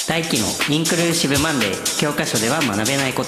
大輝のインクルーシブマンデー、教科書では学べないこと。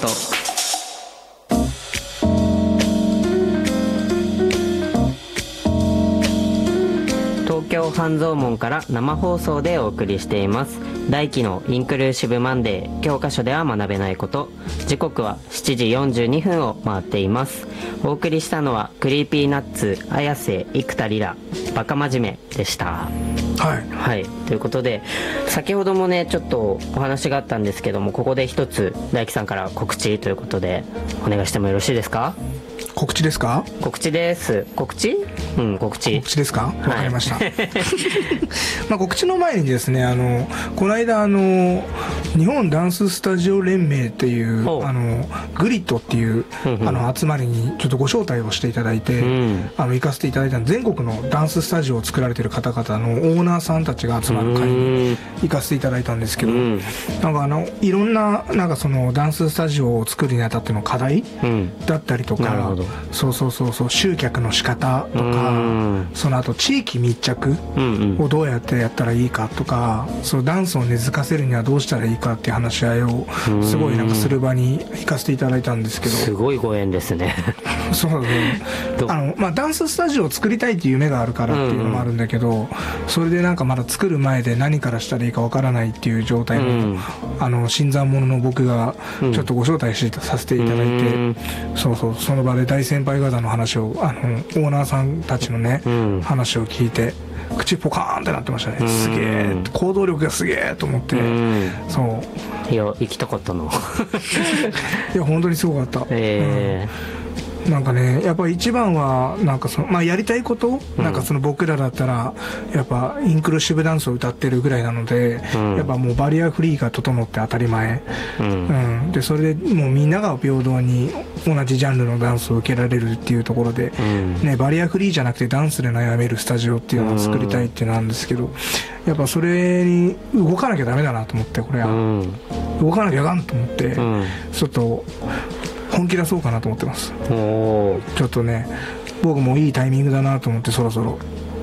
東京半蔵門から生放送でお送りしています大輝のインクルーシブマンデー、教科書では学べないこと。時刻は7時42分を回っています。お送りしたのはクリーピーナッツ、綾瀬、生田リラ、バカ真面目でした。はい、ということで先ほどもねちょっとお話があったんですけども、ここで一つ大輝さんから告知ということでお願いしてもよろしいですか？ 告知ですか？ 告知です。告知ですか？わかりました、まあ告知の前にですね、この間日本ダンススタジオ連盟っていうグリッドっていう集まりにちょっとご招待をしていただいて、行かせていただいた全国のダンススタジオを作られている方々のオーナーさんたちが集まる会に行かせていただいたんですけど、なんかいろんななんかそのダンススタジオを作るにあたっての課題だったりとか、そう集客の仕方とか、その後地域密着をどうやってやったらいいかとか、そのダンスを根付かせるにはどうしたらいいかっていう話し合いをすごいなんかする場に行かせていただいたんですけど、 すごいご縁ですね。 そうね、まあダンススタジオを作りたいっていう夢があるからっていうのもあるんだけど、それでなんかまだ作る前で何からしたらいいかわからないっていう状態の、新参者の僕がちょっとご招待させていただいて、その場で大先輩方の話をオーナーさんたちのね、話を聞いて口ポカーンってなってましたね。すげえ、行動力がすげえと思って、 いや行きたかったの。 いや本当にすごかった。なんかね、やっぱり一番はなんかまあやりたいこと、なんかその僕らだったらやっぱインクルーシブダンスを歌ってるぐらいなので、やっぱもうバリアフリーが整って当たり前、でそれでもうみんなが平等に同じジャンルのダンスを受けられるっていうところで、バリアフリーじゃなくてダンスで悩めるスタジオっていうのを作りたいっていうのなんですけど、やっぱそれに動かなきゃダメだなと思って、これは動かなきゃあかんと思って、ちょっと本気出そうかなと思ってます。ちょっとね、僕もいいタイミングだなと思って、そろそろ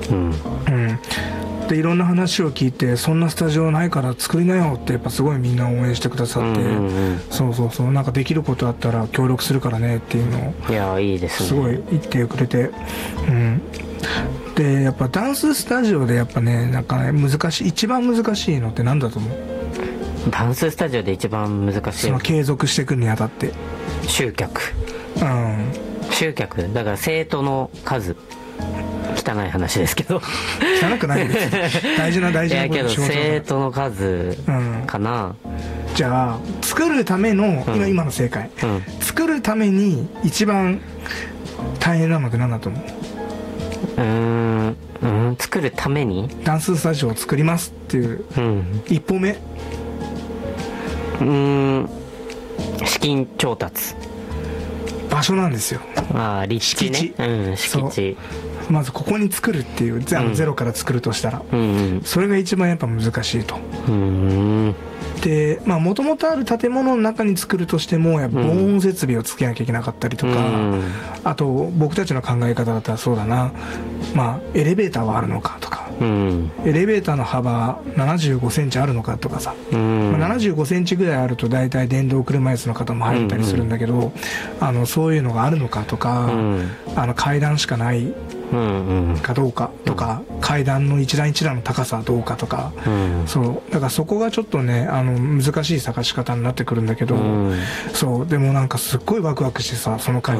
でいろんな話を聞いて、そんなスタジオないから作りなよってやっぱすごいみんな応援してくださって、なんかできることあったら協力するからねっていうのを、 いやいいですね、 すごい言ってくれて、でやっぱダンススタジオでやっぱね、なんかね一番難しいのって何だと思う？ ダンススタジオで一番難しい、 その継続していくにあたって、 集客。集客だから生徒の数、汚い話ですけど汚くないです。大事なこと。いやけど生徒の数かな。 じゃあ作るための、今の正解、作るために一番大変なのって何だと思う？ 作るためにダンススタジオを作りますっていう、一歩目、 資金調達、 場所なんですよ。 立地ね。敷地。 まずここに作るっていう、ゼロから作るとしたら、それが一番やっぱ難しいと。でもともとある建物の中に作るとしても、やっぱ防音設備をつけなきゃいけなかったりとか、あと僕たちの考え方だったらそうだな、エレベーターはあるのかとか、エレベーターの幅75センチあるのかとかさ、75センチぐらいあると大体電動車椅子の方も入ったりするんだけど、そういうのがあるのかとか、階段しかないかどうかとか、階段の一段一段の高さはどうかとか、だからそこがちょっとね、難しい探し方になってくるんだけど、でもなんかすっごいワクワクしてさ、その階